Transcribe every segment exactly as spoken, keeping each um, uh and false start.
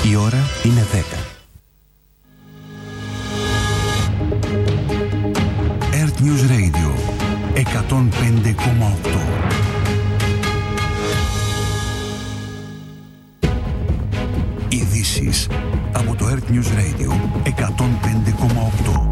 Η ώρα είναι δέκα. Earth News Radio εκατόν πέντε κόμμα οκτώ. Ειδήσεις από το Earth News Radio εκατόν πέντε κόμμα οκτώ.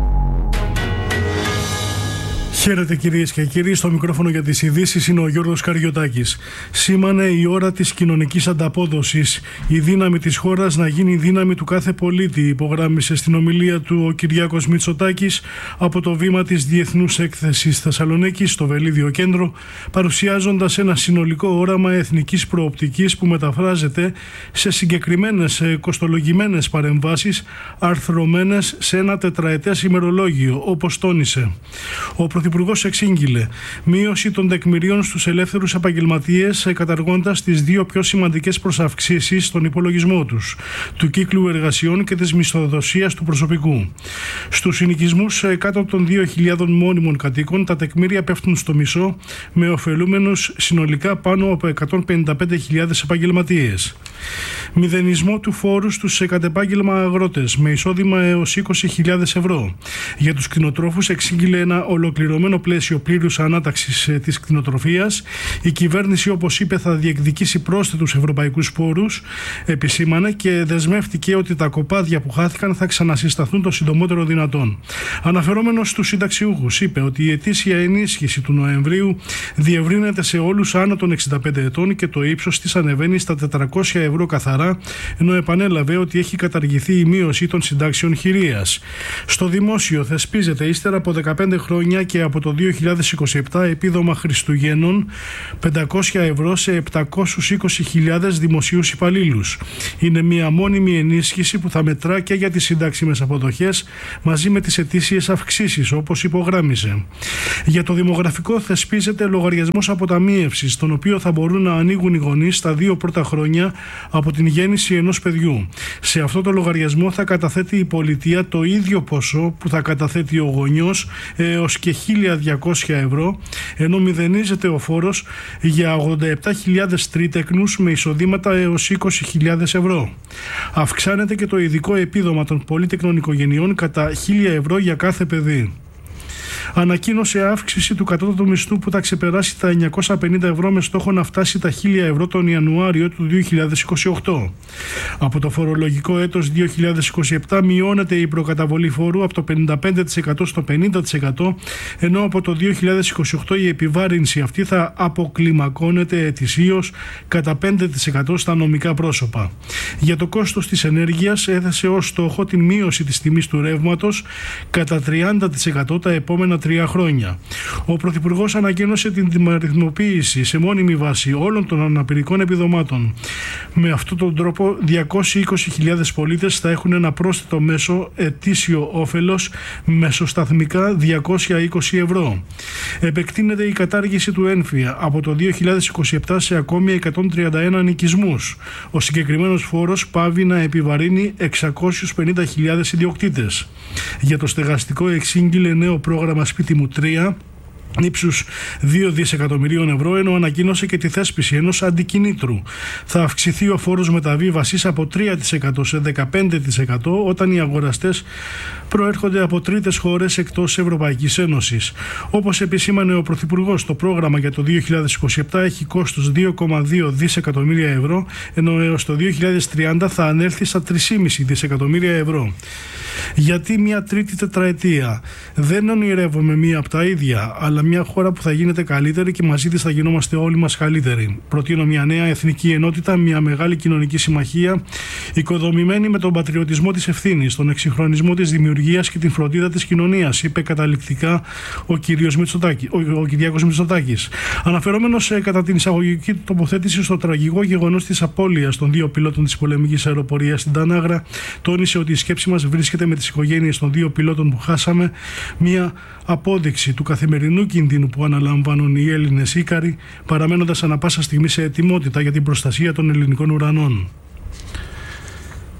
Χαίρετε κυρίες και κύριοι, στο μικρόφωνο για τις ειδήσεις είναι ο Γιώργος Καριωτάκης. Σήμανε η ώρα της κοινωνικής ανταπόδοσης. Η δύναμη της χώρας να γίνει η δύναμη του κάθε πολίτη, υπογράμμισε στην ομιλία του ο Κυριάκος Μητσοτάκης από το βήμα της Διεθνούς Έκθεσης Θεσσαλονίκης στο Βελίδιο Κέντρο, παρουσιάζοντας ένα συνολικό όραμα εθνικής προοπτικής που μεταφράζεται σε συγκεκριμένες κοστολογημένες παρεμβάσεις αρθρωμένες σε ένα τετραετές ημερολόγιο, όπως τόνισε. Ο Ο Πρωθυπουργός εξήγηλε μείωση των τεκμηρίων στους ελεύθερους επαγγελματίες, καταργώντας τις δύο πιο σημαντικές προσαυξήσεις στον υπολογισμό τους, του κύκλου εργασιών και της μισθοδοσίας του προσωπικού. Στους συνοικισμούς κάτω από των δύο χιλιάδων μόνιμων κατοίκων, τα τεκμήρια πέφτουν στο μισό, με ωφελούμενους συνολικά πάνω από εκατόν πενήντα πέντε χιλιάδες επαγγελματίες. Μηδενισμό του φόρου στους κατεπάγγελμα αγρότες, με εισόδημα έως είκοσι χιλιάδες ευρώ. Για τους κτηνοτρόφους εξήγηλε ένα ολοκληρωμένο πλαίσιο πλήρους ανάταξης της κτηνοτροφίας. Η κυβέρνηση, όπως είπε, θα διεκδικήσει πρόσθετους ευρωπαϊκούς πόρους, επισήμανε, και δεσμεύτηκε ότι τα κοπάδια που χάθηκαν θα ξανασυσταθούν το συντομότερο δυνατόν. Αναφερόμενος στους συνταξιούχους, είπε ότι η ετήσια ενίσχυση του Νοεμβρίου διευρύνεται σε όλους άνω των εξήντα πέντε ετών και το ύψος της ανεβαίνει στα τετρακόσια ευρώ καθαρά, ενώ επανέλαβε ότι έχει καταργηθεί η μείωση των συντάξεων χειρίας. Στο δημόσιο θεσπίζεται ύστερα από δεκαπέντε χρόνια και από το δύο χιλιάδες είκοσι επτά επίδομα Χριστουγέννων πεντακόσια ευρώ σε επτακόσιες είκοσι χιλιάδες δημοσίους υπαλλήλους. Είναι μια μόνιμη ενίσχυση που θα μετρά και για τις συντάξιμες αποδοχές μαζί με τις ετήσιες αυξήσεις, όπως υπογράμμισε. Για το δημογραφικό θεσπίζεται λογαριασμός αποταμίευσης, τον οποίο θα μπορούν να ανοίγουν οι γονείς τα δύο πρώτα χρόνια από την γέννηση ενός παιδιού. Σε αυτό το λογαριασμό θα καταθέτει η πολιτεία το ίδιο ποσό που θα καταθέτει ο γονιός, έως και χίλια διακόσια ευρώ, ενώ μηδενίζεται ο φόρος για ογδόντα επτά χιλιάδες τρίτεκνους με εισοδήματα έως είκοσι χιλιάδες ευρώ. Αυξάνεται και το ειδικό επίδομα των πολύτεκνων οικογενειών κατά χίλια ευρώ για κάθε παιδί. Ανακοίνωσε αύξηση του κατώτατου μισθού που θα ξεπεράσει τα εννιακόσια πενήντα ευρώ με στόχο να φτάσει τα χίλια ευρώ τον Ιανουάριο του δύο χιλιάδες είκοσι οκτώ. Από το φορολογικό έτος δύο χιλιάδες είκοσι επτά μειώνεται η προκαταβολή φόρου από το πενήντα πέντε τοις εκατό στο πενήντα τοις εκατό, ενώ από το δύο χιλιάδες είκοσι οκτώ η επιβάρυνση αυτή θα αποκλιμακώνεται ετησίως κατά πέντε τοις εκατό στα νομικά πρόσωπα. Για το κόστος της ενέργειας έθεσε ως στόχο την μείωση της τιμής του ρεύματος κατά τριάντα τοις εκατό τα επόμενα τρία χρόνια. Ο Πρωθυπουργός ανακοίνωσε την δημαριθμοποίηση σε μόνιμη βάση όλων των αναπηρικών επιδομάτων. Με αυτόν τον τρόπο διακόσιες είκοσι χιλιάδες πολίτες θα έχουν ένα πρόσθετο μέσο ετήσιο όφελος μεσοσταθμικά διακόσια είκοσι ευρώ. Επεκτείνεται η κατάργηση του έμφυα από το δύο χιλιάδες είκοσι επτά σε ακόμη εκατόν τριάντα ένα νοικισμούς. Ο συγκεκριμένος φόρος πάβει να επιβαρύνει εξακόσιες πενήντα χιλιάδες ιδιοκτήτες. Για το στεγαστικό εξήγηλε νέο πρόγραμμα Σπίτι μου τρία ύψους δύο δισεκατομμυρίων ευρώ, ενώ ανακοίνωσε και τη θέσπιση ενός αντικινήτρου. Θα αυξηθεί ο φόρος μεταβίβασης από τρία τοις εκατό σε δεκαπέντε τοις εκατό όταν οι αγοραστές προέρχονται από τρίτες χώρες εκτός Ευρωπαϊκής Ένωσης. Όπως επισήμανε ο Πρωθυπουργός, το πρόγραμμα για το δύο χιλιάδες είκοσι επτά έχει κόστος δύο κόμμα δύο δισεκατομμύρια ευρώ, ενώ έως το δύο χιλιάδες τριάντα θα ανέλθει στα τρία κόμμα πέντε δισεκατομμύρια ευρώ. Γιατί μια τρίτη τετραετία? Δεν ονειρεύομαι μία από τα ίδια, αλλά μια χώρα που θα γίνεται καλύτερη και μαζί της θα γινόμαστε όλοι μας καλύτεροι. Προτείνω μια νέα εθνική ενότητα, μια μεγάλη κοινωνική συμμαχία, οικοδομημένη με τον πατριωτισμό της ευθύνης, τον εξυγχρονισμό της δημιουργίας και την φροντίδα της κοινωνίας, είπε καταληκτικά ο, Μητσοτάκη, ο, ο Κυριάκος Μητσοτάκης. Αναφερόμενος ε, κατά την εισαγωγική τοποθέτηση στο τραγικό γεγονός της απώλειας των δύο πιλότων της πολεμικής αεροπορίας στην Τανάγρα, τόνισε ότι η σκέψη μας βρίσκεται με τις οικογένειες των δύο πιλότων που χάσαμε, μια απόδειξη του καθημερινού κινδύνου που αναλαμβάνουν οι Έλληνες Ίκαροι, παραμένοντας ανα πάσα στιγμή σε ετοιμότητα για την προστασία των ελληνικών ουρανών.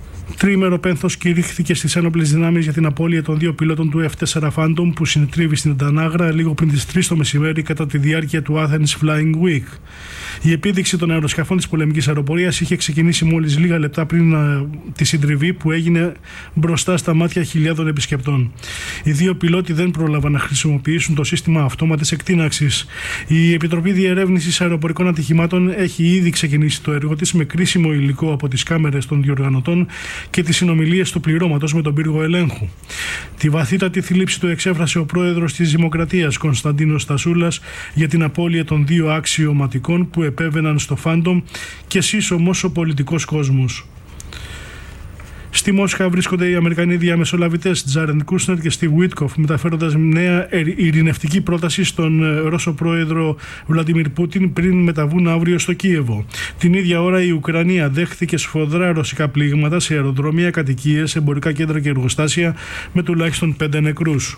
Τριήμερο πένθος κηρύχθηκε στις ένοπλες δυνάμεις για την απώλεια των δύο πιλότων του εφ φορ Phantom που συνετρίβει στην Τανάγρα λίγο πριν τις τρεις το μεσημέρι κατά τη διάρκεια του Athens Flying Week. Η επίδειξη των αεροσκαφών της πολεμικής αεροπορίας είχε ξεκινήσει μόλις λίγα λεπτά πριν α, τη συντριβή που έγινε μπροστά στα μάτια χιλιάδων επισκεπτών. Οι δύο πιλότοι δεν πρόλαβαν να χρησιμοποιήσουν το σύστημα αυτόματης εκτείναξης. Η Επιτροπή Διερεύνησης Αεροπορικών Ατυχημάτων έχει ήδη ξεκινήσει το έργο της με κρίσιμο υλικό από τις κάμερες των διοργανωτών και τις συνομιλίες του πληρώματος με τον πύργο ελέγχου. Τη βαθύτατη θλίψη του εξέφρασε ο πρόεδρος της Δημοκρατίας Κωνσταντίνος Στασούλας για την απώλεια των δύο αξιωματικών που επέβαιναν στο Phantom και σύσσωμος ο πολιτικός κόσμος. Στη Μόσχα βρίσκονται οι Αμερικανοί διαμεσολαβητές Τζάρεντ Κούσνερ και Στιβ Βίτκοφ, μεταφέροντας νέα ειρηνευτική πρόταση στον Ρώσο πρόεδρο Βλαντιμίρ Πούτιν πριν μεταβούν αύριο στο Κίεβο. Την ίδια ώρα η Ουκρανία δέχθηκε σφοδρά ρωσικά πλήγματα σε αεροδρόμια, κατοικίες, εμπορικά κέντρα και εργοστάσια με τουλάχιστον πέντε νεκρούς.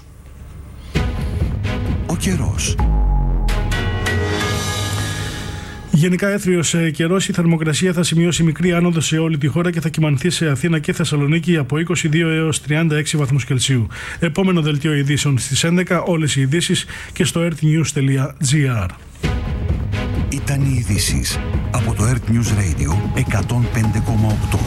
Ο καιρός. Γενικά έθριος καιρός, η θερμοκρασία θα σημειώσει μικρή άνοδο σε όλη τη χώρα και θα κυμανθεί σε Αθήνα και Θεσσαλονίκη από είκοσι δύο έως τριάντα έξι βαθμούς Κελσίου. Επόμενο δελτίο ειδήσεων στις έντεκα, όλες οι ειδήσεις και στο earthnews τελεία gr. Ήταν οι ειδήσεις από το Earth News Radio εκατόν πέντε κόμμα οκτώ.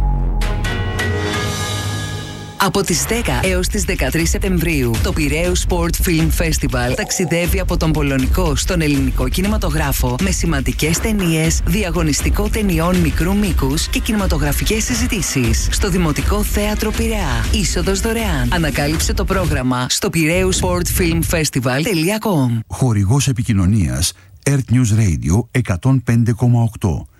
Από τις δέκα έως τις δεκατρείς Σεπτεμβρίου, το Πειραίους Sport Film Festival ταξιδεύει από τον πολωνικό στον ελληνικό κινηματογράφο με σημαντικές ταινίες, διαγωνιστικό ταινιών μικρού μήκους και κινηματογραφικές συζητήσεις στο Δημοτικό Θέατρο Πειραιά. Είσοδος δωρεάν. Ανακάλυψε το πρόγραμμα στο πειραίους σπορτ φιλμ φεστιβάλ τελεία κομ. Χορηγός επικοινωνίας Earth News Radio εκατόν πέντε κόμμα οκτώ.